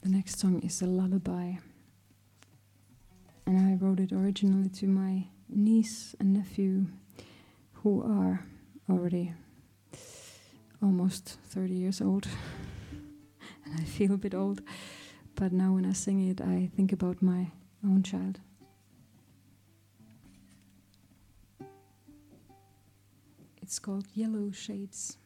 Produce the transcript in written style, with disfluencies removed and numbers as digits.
The next song is a lullaby, and I wrote it originally to my niece and nephew, who are already almost 30 years old, and I feel a bit old, but now when I sing it, I think about my own child. It's called Yellow Shades.